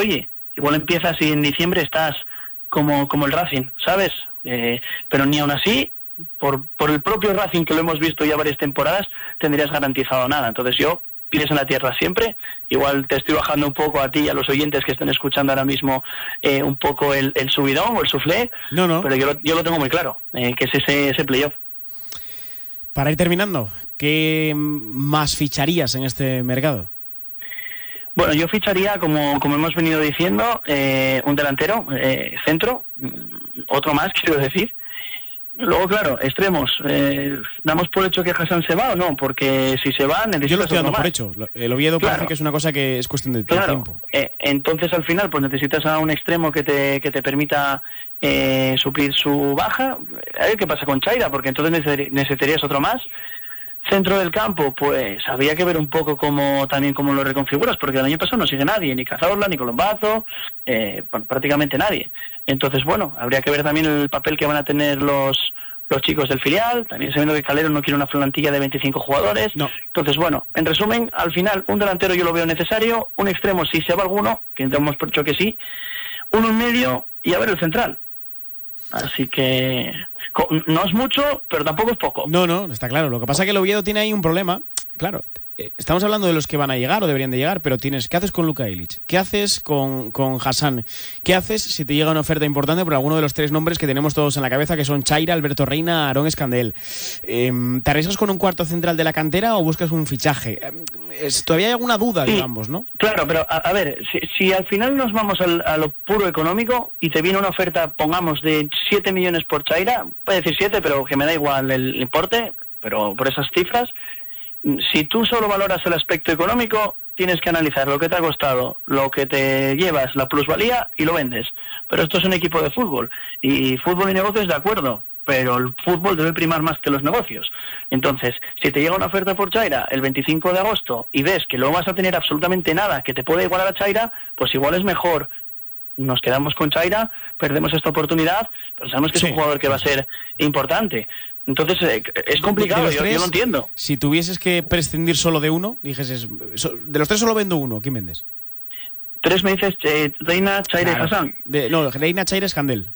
oye, igual empiezas y en diciembre estás como el Racing, ¿sabes? Pero ni aún así, por el propio Racing, que lo hemos visto ya varias temporadas, tendrías garantizado nada. Entonces yo, pies en la tierra siempre. Igual te estoy bajando un poco a ti y a los oyentes que estén escuchando ahora mismo un poco el subidón o el soufflé, no. Pero yo lo tengo muy claro, que es ese playoff. Para ir terminando, ¿qué más ficharías en este mercado? Bueno, yo ficharía, como hemos venido diciendo, un delantero, centro, otro más, quiero decir. Luego, claro, extremos. ¿Damos por hecho que Hassan se va o no? Porque si se va, necesitas. Yo lo estoy dando otro por más. hecho. El Oviedo parece que es una cosa que es cuestión de tiempo. Entonces, al final, pues necesitas a un extremo que te permita suplir su baja. A ver qué pasa con Chaira, porque entonces necesitarías otro más. Centro del campo, pues habría que ver un poco cómo lo reconfiguras, porque el año pasado no sigue nadie, ni Cazorla, ni Colombazo, prácticamente nadie. Entonces, bueno, habría que ver también el papel que van a tener los chicos del filial, también sabiendo que Calero no quiere una plantilla de 25 jugadores. No. Entonces, bueno, en resumen, al final, un delantero yo lo veo necesario, un extremo si se va alguno, que hemos por hecho que sí, uno en medio y a ver el central. Así que no es mucho, pero tampoco es poco. No, está claro. Lo que pasa es que el Oviedo tiene ahí un problema. Claro, estamos hablando de los que van a llegar o deberían de llegar, pero ¿qué haces con Luka Ilić? ¿Qué haces con Hassan? ¿Qué haces si te llega una oferta importante por alguno de los tres nombres que tenemos todos en la cabeza, que son Chaira, Alberto Reina, Aarón Escandel? ¿Te arriesgas con un cuarto central de la cantera o buscas un fichaje? Todavía hay alguna duda de ambos, ¿no? Claro, pero a ver, si al final nos vamos a lo puro económico y te viene una oferta, pongamos, de 7 millones por Chaira, puede decir 7, pero que me da igual el importe, pero por esas cifras, si tú solo valoras el aspecto económico, tienes que analizar lo que te ha costado, lo que te llevas, la plusvalía, y lo vendes. Pero esto es un equipo de fútbol, y fútbol y negocios de acuerdo, pero el fútbol debe primar más que los negocios. Entonces, si te llega una oferta por Chaira el 25 de agosto y ves que no vas a tener absolutamente nada que te pueda igualar a Chaira, pues igual es mejor. Nos quedamos con Chaira, perdemos esta oportunidad, pero sabemos que es un jugador que va a ser importante. Entonces, es complicado, yo lo entiendo. Si tuvieses que prescindir solo de uno, dijeses, de los tres solo vendo uno, ¿quién vendes? Tres me dices, Reina, Chaira y Hassan. Reina, Chaira, Escandel.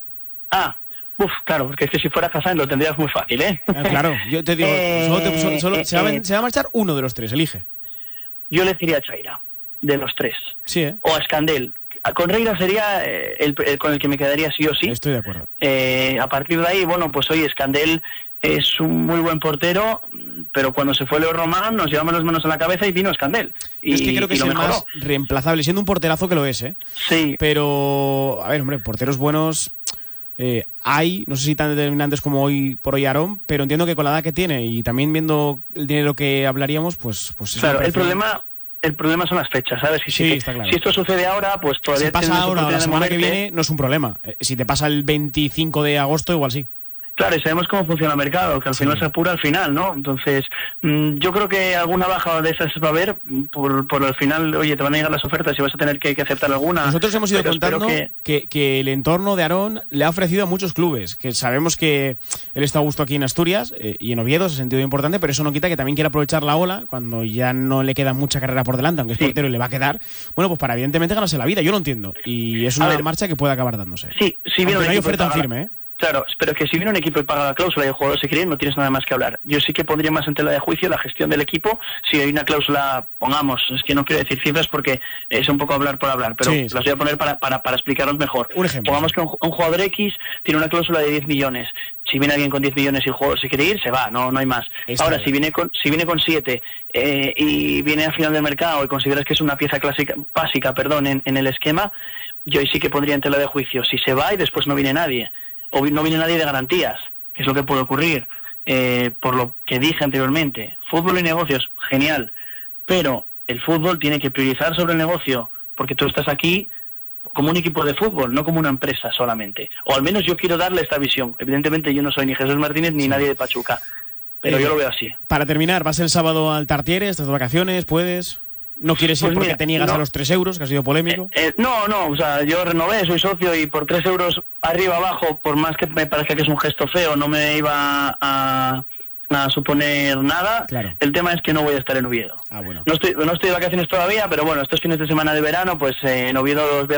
Claro, porque es que si fuera Hassan lo tendrías muy fácil, ¿eh? Claro, yo te digo, se va a marchar uno de los tres, elige. Yo le diría a Chaira, de los tres. Sí, o a Escandel. Con Reina sería el con el que me quedaría sí o sí. Estoy de acuerdo. A partir de ahí, bueno, pues oye, Escandel es un muy buen portero, pero cuando se fue Leo Román nos llevamos las manos a la cabeza y vino Escandel. Es que creo que es el más reemplazable, siendo un porterazo que lo es, ¿eh? Sí. Pero, a ver, hombre, porteros buenos hay, no sé si tan determinantes como hoy por hoy Aarón, pero entiendo que con la edad que tiene y también viendo el dinero que hablaríamos, pues claro, el problema son las fechas, ¿sabes? Está claro. Si esto sucede ahora, pues todavía... Si pasa ahora o la semana que viene, no es un problema. Si te pasa el 25 de agosto, igual sí. Claro, y sabemos cómo funciona el mercado, que al final se apura al final, ¿no? Entonces, yo creo que alguna baja de esas va a haber, por al final, oye, te van a llegar las ofertas y vas a tener que aceptar alguna. Nosotros hemos ido contando que el entorno de Aarón le ha ofrecido a muchos clubes, que sabemos que él está a gusto aquí en Asturias y en Oviedo, se ha sentido importante, pero eso no quita que también quiera aprovechar la ola, cuando ya no le queda mucha carrera por delante, aunque es portero y le va a quedar, bueno, pues para evidentemente ganarse la vida, yo lo entiendo, y es una marcha que puede acabar dándose. Sí, si bien no hay oferta firme, ¿eh? Claro, pero que si viene un equipo y paga la cláusula y el jugador se quiere ir, no tienes nada más que hablar. Yo sí que pondría más en tela de juicio la gestión del equipo. Si hay una cláusula, pongamos, es que no quiero decir cifras porque es un poco hablar por hablar, pero las voy a poner para explicaros mejor. Un ejemplo. Pongamos que un jugador X tiene una cláusula de 10 millones. Si viene alguien con 10 millones y el jugador se quiere ir, se va, no hay más. Ahora, si viene con 7 y viene al final del mercado y consideras que es una pieza básica en el esquema, yo ahí sí que pondría en tela de juicio. Si se va y después no viene nadie, o no viene nadie de garantías, que es lo que puede ocurrir, por lo que dije anteriormente. Fútbol y negocios, genial, pero el fútbol tiene que priorizar sobre el negocio, porque tú estás aquí como un equipo de fútbol, no como una empresa solamente. O al menos yo quiero darle esta visión. Evidentemente yo no soy ni Jesús Martínez ni nadie de Pachuca, pero yo lo veo así. Para terminar, ¿vas el sábado al Tartiere, estas vacaciones? ¿Puedes? ¿No quieres ir porque te niegas a los 3 euros, que ha sido polémico? No, o sea, yo renové, soy socio y por 3 euros arriba abajo, por más que me parezca que es un gesto feo, no me iba a suponer nada. Claro. El tema es que no voy a estar en Oviedo. Bueno. No estoy de vacaciones todavía, pero bueno, estos fines de semana de verano, pues en Oviedo los